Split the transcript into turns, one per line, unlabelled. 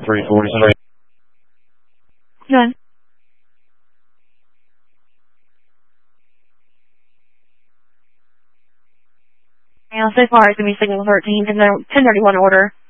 343.
None. So far it's going to be signal 13 and then 1031 order.